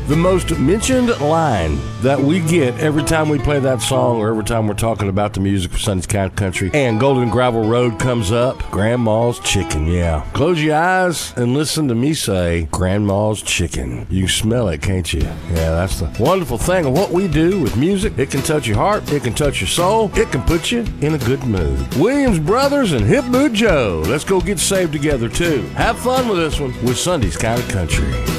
The most mentioned line that we get every time we play that song or every time we're talking about the music for Sunday's County Country and Golden Gravel Road comes up, Grandma's Chicken, yeah. Close your eyes and listen to me say, Grandma's Chicken. You can smell it, can't you? Yeah, that's the wonderful thing of what we do with music. It can touch your heart, it can touch your soul, it can put you in a good mood. Williams Brothers and Hip Boot Joe. Let's go get saved together, too. Have fun with this one with Sunday's County Country.